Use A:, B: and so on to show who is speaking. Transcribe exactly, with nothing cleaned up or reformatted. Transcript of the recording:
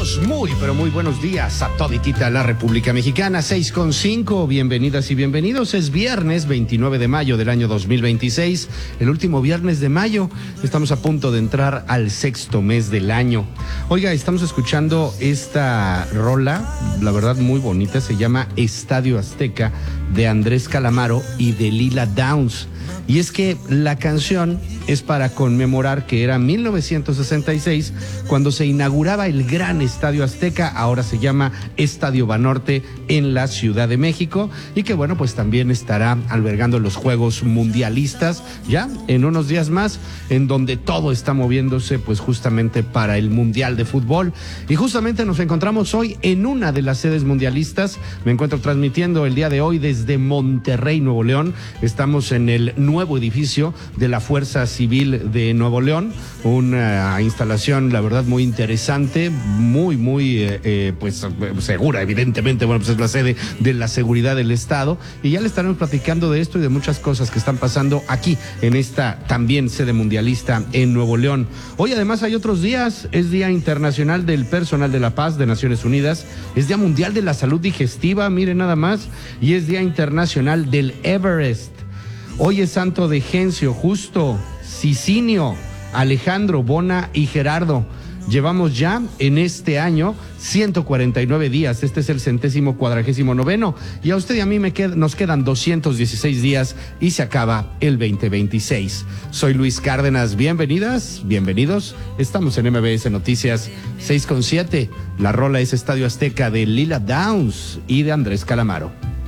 A: Saludos, muy pero muy buenos días a toditita la República Mexicana, seis con cinco, bienvenidas y bienvenidos. Es viernes veintinueve de mayo del año dos mil veintiséis, el último viernes de mayo. Estamos a punto de entrar al sexto mes del año. Oiga, estamos escuchando esta rola, la verdad muy bonita, se llama Estadio Azteca, de Andrés Calamaro y de Lila Downs. Y es que la canción es para conmemorar que era mil novecientos sesenta y seis cuando se inauguraba el gran Estadio Azteca, ahora se llama Estadio Banorte, en la Ciudad de México, y que bueno, pues también estará albergando los Juegos Mundialistas ya en unos días más, en donde todo está moviéndose pues justamente para el Mundial de Fútbol. Y justamente nos encontramos hoy en una de las sedes mundialistas. Me encuentro transmitiendo el día de hoy desde Monterrey, Nuevo León. Estamos en el nuevo edificio de la Fuerza Civil de Nuevo León, una instalación la verdad muy interesante, muy muy eh, eh, pues segura, evidentemente. Bueno, pues es la sede de la seguridad del Estado, y ya le estaremos platicando de esto y de muchas cosas que están pasando aquí en esta también sede mundialista en Nuevo León. Hoy además hay otros días: es Día Internacional del Personal de la Paz de Naciones Unidas, es Día Mundial de la Salud Digestiva, miren nada más, y es Día Internacional del Everest. Hoy es santo de Gencio, Justo, Cicinio, Alejandro, Bona y Gerardo. Llevamos ya en este año ciento cuarenta y nueve días, este es el centésimo cuadragésimo noveno, y a usted y a mí me qued- nos quedan doscientos dieciséis días y se acaba el veinte veintiséis. Soy Luis Cárdenas, bienvenidas, bienvenidos, estamos en M B S Noticias seis con siete, la rola es Estadio Azteca de Lila Downs y de Andrés Calamaro.